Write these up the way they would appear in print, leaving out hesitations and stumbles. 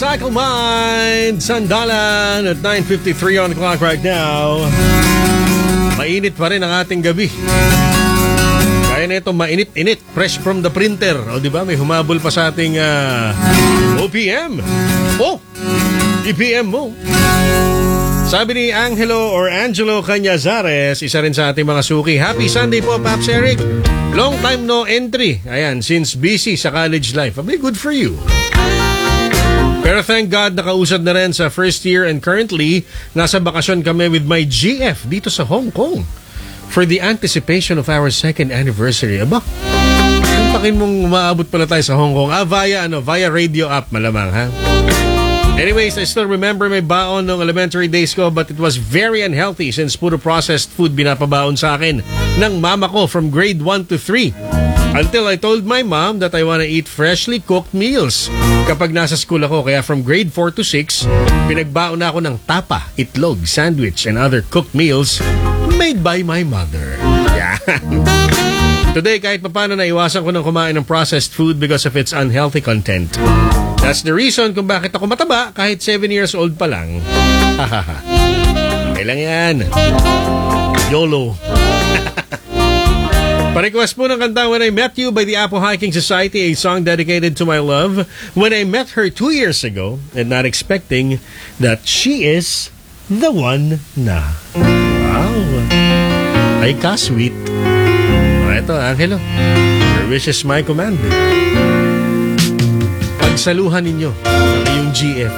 Motorcycle Mind, Sandalan at 9:53 on the clock right now. Mainit pa rin ang ating gabi. Kaya na ito mainit-init, fresh from the printer. O diba, may humabol pa sa ating OPM. EPM mo. Sabi ni Angelo Cañazares, isa rin sa ating mga suki. Happy Sunday po, Paps Eric. Long time no entry. Ayan, since busy sa college life. Abay, good for you. Pero thank God, nakausad na rin sa first year and currently, nasa bakasyon kami with my GF dito sa Hong Kong for the anticipation of our second anniversary. Aba, ang takin mong umaabot pala tayo sa Hong Kong. Via radio app malamang, ha? Anyways, I still remember may baon ng elementary days ko but it was very unhealthy since puro processed food binapabaon sa akin ng mama ko from grade 1 to 3. Until I told my mom that I want to eat freshly cooked meals kapag nasa school ako. Kaya from grade 4 to 6, pinagbaon na ako ng tapa, itlog, sandwich, and other cooked meals made by my mother. Yeah. Today, kahit papano naiwasan ko ng kumain ng processed food because of its unhealthy content. That's the reason kung bakit ako mataba kahit 7 years old pa lang. Hahaha. Okay lang yan. YOLO. Pa-request po ng kanta When I Met You by the Apo Hiking Society, a song dedicated to my love when I met her 2 years ago and not expecting that she is the one na. Wow. Ay ka-sweet. Ito, Angelo. Your wish is my command. Pagsaluhan ninyo ang iyong GF.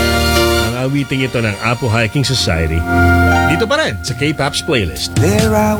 Ang awiting ito ng Apo Hiking Society. Dito pa rin sa K-Paps Playlist. There are